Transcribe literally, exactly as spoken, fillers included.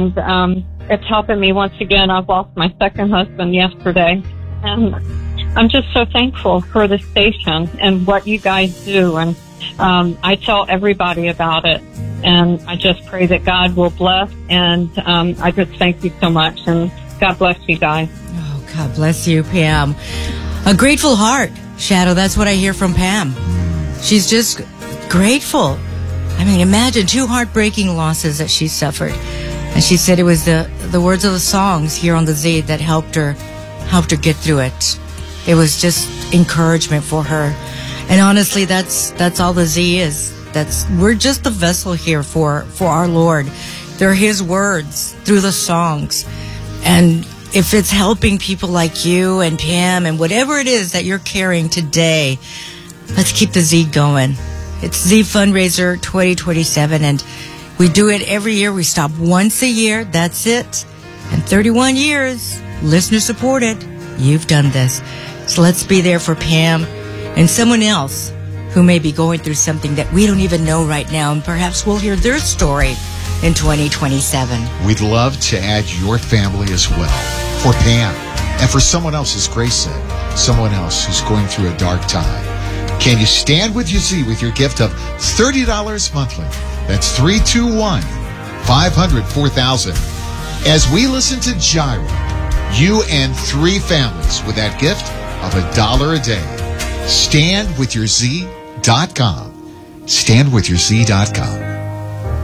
and um, it's helping me once again. I've lost my second husband yesterday, and I'm just so thankful for the station and what you guys do, and um, I tell everybody about it, and I just pray that God will bless, and um, I just thank you so much, and God bless you guys. Oh, God bless you, Pam. A grateful heart, Shadow. That's what I hear from Pam. She's just grateful. I mean, imagine two heartbreaking losses that she suffered. And she said it was the, the words of the songs here on the Z that helped her, helped her get through it. It was just encouragement for her. And honestly, that's, that's all the Z is. That's, we're just the vessel here for, for our Lord. They're His words through the songs. And if it's helping people like you and Pam and whatever it is that you're carrying today, let's keep the Z going. It's Z Fundraiser twenty twenty-seven, and we do it every year. We stop once a year. That's it. And thirty-one years, listener supported. You've done this. So let's be there for Pam and someone else who may be going through something that we don't even know right now, and perhaps we'll hear their story in twenty twenty-seven. We'd love to add your family as well for Pam and for someone else, as Grace said, someone else who's going through a dark time. Can you stand with your Z with your gift of thirty dollars monthly? That's three two one, five hundred, four thousand. As we listen to Jireh, you and three families with that gift of a dollar a day. stand with your Z dot com. stand with your Z dot com.